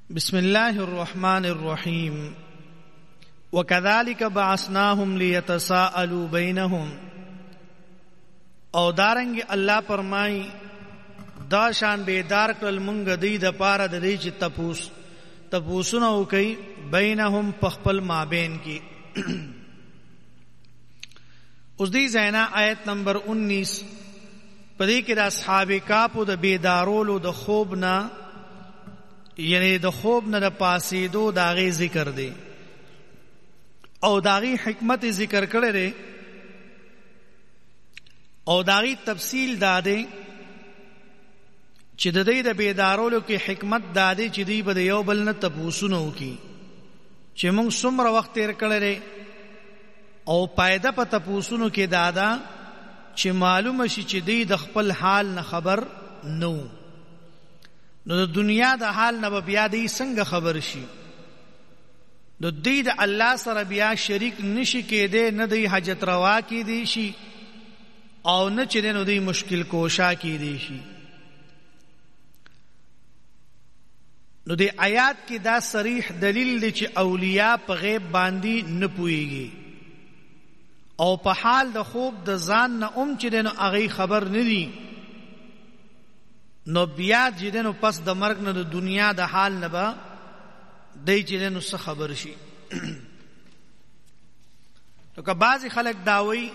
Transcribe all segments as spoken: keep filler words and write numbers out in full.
بسم الله الرحمن الرحیم وکذالک بعثناهم لیتساءلوا بینهم. او دارنګ الله فرمای دا شان بیدار کړل مونږ دوی د پاره د دې چې تپوس تپوسونه وکي بینهم په خپل مابین کې. اوس دې زینا آیت نمبر انیس پدې کې د اصحاب کهف د بیدارولو د خوب نه یعنی د خوب نه د پاسېدو د هغې ذکر دی او د هغې حکمت ذکر کړی دی او د هغې تفصیل دا دی چې د دوی د بیدارولو کې حکمت دا دی چې دوی به د یو بل نه تپوسونه وکړي چې موږ څومره وخت تېر کړی دی او پایده په تپوسونو کې دا ده چې معلومه شي چې دوی د خپل حال نه خبر نه وو. نو د دنیا د حال نه به بیا دوی څنګه خبر شي؟ نو دوی د الله سره بیا شریک نشي کېدی، نه دوی حاجت روا کېدی شي او نه چې نو دوی مشکل کوشا کېدی شي. نو د آیات کې دا صریح دلیل دی چې اولیاء په غیب باندې نه پوهیږي او په حال د خوب د ځان نه ام چې نو هغه خبر نه دي. نو بیا چې نو پس د مرګ نه د دنیا د حال نه به دی چې نو څه خبر شي. نو که بعضې خلک دا وایي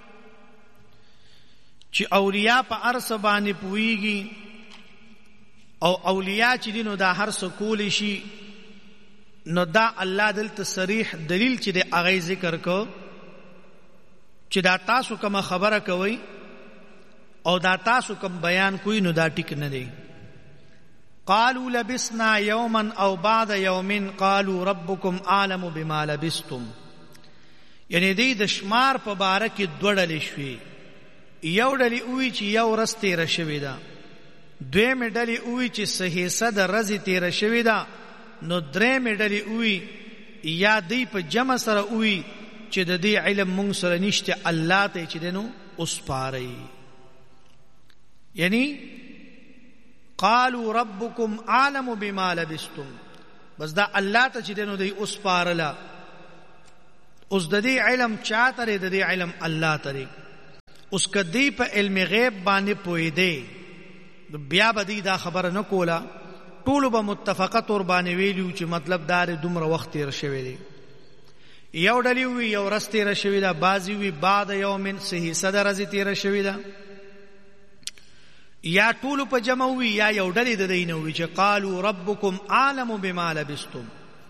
چې اولیاء په هر څه باندې پوهیږي او اولیاء چې دي نو دا هر څه کولی شي، نو دا الله دلته صریح دلیل چې دی هغه ذکر کو چې دا تاسو کومه خبره کوئ او دا تاسو کوم بیان کوئ نو دا ټیک نه دی. قالوا لبسنا یوما او بعد یوم قالوا ربکم اعلم بما لبستم. یعنی دی د شمار په باره کې دوه ډلې شوې. یو ډلې وایي چې یو ورځ تېره شوې ده، دویمې ډلې وایي چې څه حصه د ورځې تېره شوې ده، نو درېمې ډلې وایي یا دی په جمع سره وایي چې د دې علم مونږ سره نشته، الله ته چې دی نو وسپارئ. یعنی قالوا ربکم اعلم بما لبستم، بس دا الله ته چې دی نو دی وسپارله. اوس د دې علم چا ته دی؟ د دې علم الله ته دی. اوس که دی په علم غیب باندې پوهېدی بیا به دی دا خبره نه کوله، ټولو به متفقه طور باندې ویلي چې مطلب دا دی دومره وخت تېر شوی دی. یو ډلې وي یو ورځ تېره شوې ده، بعضې وي بعد یومن څه حصه د ورځې تېره شوې ده، یا ټولو په جمع وي یا یو ډلې د دوی نه وي چې قالوا ربکم اعلم بما لبستم.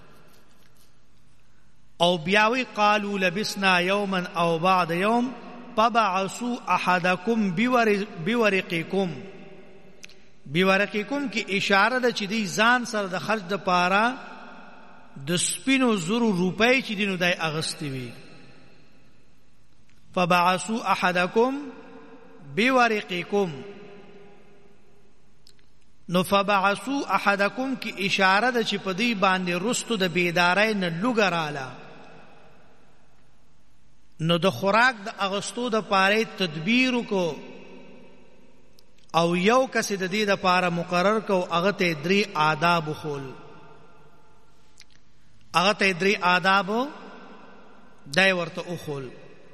او بیا وی قالوا لبسنا یوما او بعد یوم فبعثوا احدکم بورقکم. بورقکم کې اشاره ده چې دی ځان سره د خرج د پاره د سپینو زرو روپۍ چې دینو دای اغستی وي. فبعثوا احدکم بورقکم. نو فبعثوا احدکم کی اشاره ده چې په دې باندې رستو د بیدارۍ نه لوګه رااله، نو د خوراک د اغستو د پاره تدبیر کو او یو کس د دې د پاره مقرر کو، هغه ته درې آداب خول هغه ته درې آداب دای ورته اخول.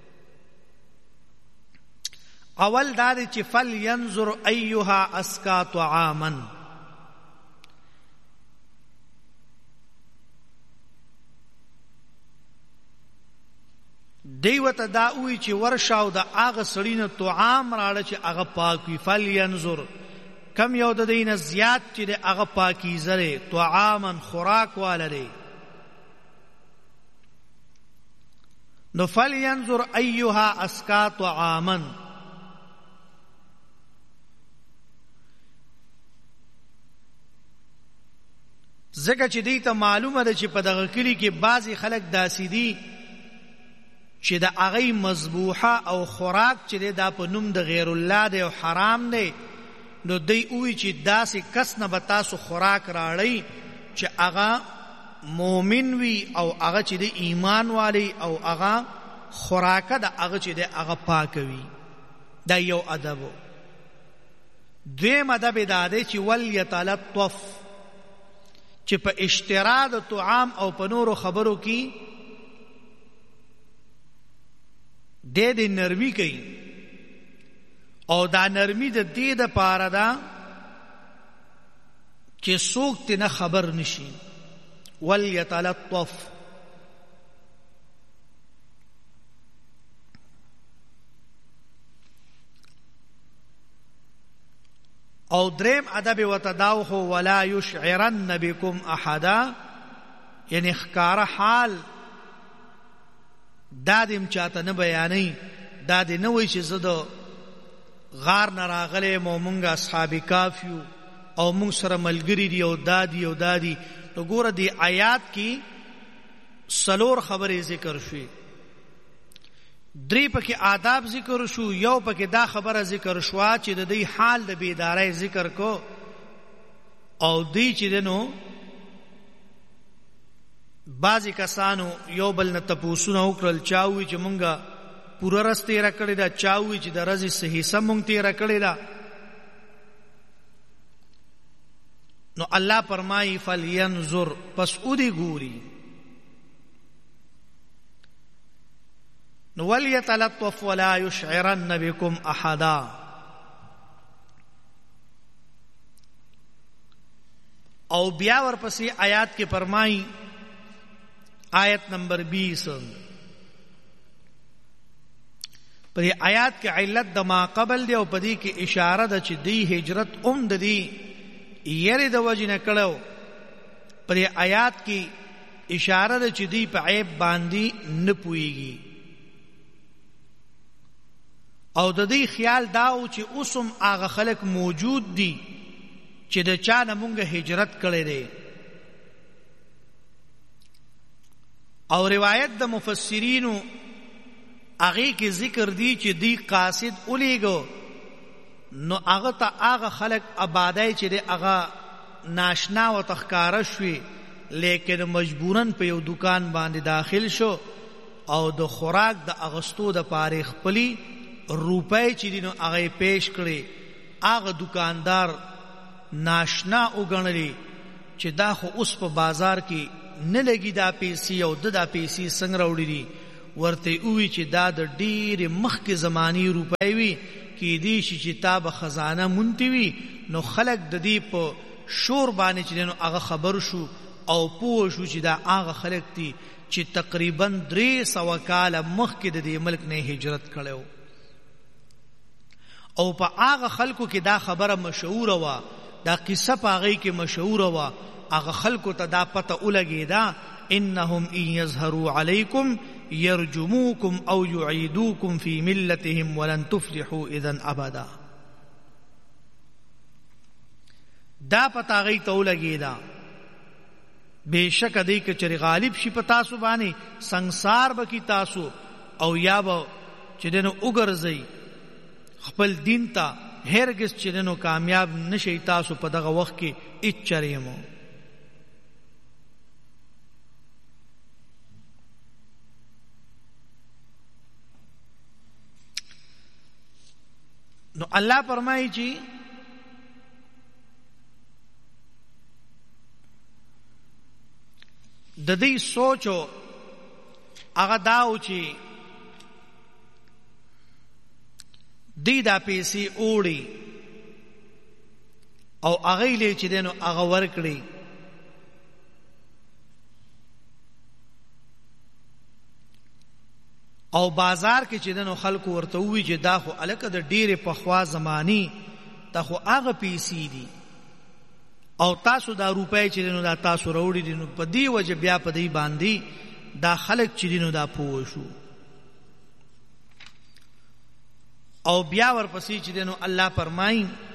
اول دا دی چې فل ينظر ایها اسکا طعاما. دی ورته دا وایي چې ورشاو د هغه سړي نه طعام راړه چې هغه پاک وي. فل ينظر کم یو د دې نه زیات چې د هغه پاکیزه دی، طعاما خوراک واله دی. نو فل ينظر ایها اسکا طعاما. ځکه چې دی ته معلومه ده چې په دغه کلي کې بعضې خلک داسې دي چې د هغې مذبوحه او خوراک چې دی دا په نوم د غیر الله دی او حرام دی. نو دی وایي چې داسې کس نه به تاسو خوراک راړئ چې هغه مومن وي او هغه چې د ایمان والی او هغه خوراکه د هغه چې د هغه پاک وي. دا یو ادب. دویم ادب دا دی چې ولیتلطف، چې په اشترا د طعام او په نورو خبرو کې د دې نرمي کوي او دا نرمي د دې د پاره ده چې څوک ته نه خبر نشي وليتلطف او دریم ادب وتداوخ ولا يشعرن بكم احدا یعنی ښکارا حال دادم چاته نه بیانې داد نه وای چې زده غار نه راغله مو مونږه اصحاب کافیو او مونږ سره ملګری دی او دادی او دادی نو ګوره دی آیات کې سلور خبرې ذکر شوې درې پکې آداب ذکر شو یو پکې دا خبره ذکر شو چې د دې حال د بیدارۍ ذکر کو او دی چې دنو بعضی کسانو یو بل نه تپوسونه وکړل چاوي چې مونږه پوره رسته را کړی دا چاوي چې د رزي صحیح سم مونږ ته را کړی دا نو الله فرمایي فلینظر پس اودي ګوري نو وليتلطف ولا يشعرن بكم احدا او بیا ورپسې آیات کې فرمایي آیت نمبر بیس پر آیات کې علت د ما قبل دی او پدې کې اشاره ده چې دی هجرت اوم د دی یری د وجنه کړو پر آیات کې اشاره ده چې دی په عیب باندې نه پويږي او د دې خیال داو چې اوسم هغه خلک موجود دي چې د چا نه مونږه هجرت کړي دي او روایت د مفسرینو هغه کې ذکر دی چې دی قاصد اولیګو نو هغه ته هغه خلک آبادای چې دی هغه ناشنا او تخکاره شوي لیکن مجبورن په یو دکان باندې داخل شو او د خوراک د اغستو د پاره خپلی روپۍ چې دینو هغه پیش کړي هغه دکاندار ناشنا وګڼلې چې دا خو اوس په بازار کې نه لګي دا پیسې او د دا پیسې څنګه راوړي دي ورته وی چې دا د ډېر مخکې زمانی روپۍ وي کې دې شي چې تاب خزانه مونتی وي نو خلک د دې په شور باندې چې نو هغه خبر شو او پوه شو چې دا هغه خلک دي چې تقریبا درې سوه کاله مخکې د دې ملک نه هجرت کړو او په هغه خلکو کې دا خبره مشهور وا دا قصه په هغه کې مشهور وا هغه خلکو ته دا پته ولګیدا انهم ان يظهروا عليكم يرجموكم او يعيدوكم في ملتهم ولن تفلحوا اذا ابدا دا پته هغه ته ولګیدا بهشکه دې کې چې غالب شي پتا سو باندې ਸੰسار بکی تاسو او یا به چې دنو وګرځي خپل دین ته هرگز چې دنو کامیاب نشي تاسو په دغه وخت کې اچریمو نو الله فرمایي چې د دې سوچو هغه داو چې دی دا پیسې اوړي او هغه لې چې دنو هغه ورکړي او بازار کې چې دنو خلکو ورته وی چې دا خو الکه د ډیره پخوا زمانی ته خو هغه پیسې دي او تاسو دا روپۍ چې دنو دا تاسو وروړي دي نو په دی وجه بیا په دی باندې دا خلک چې دنو دا پوه شو او بیا ورپسې چې دنو الله فرمایي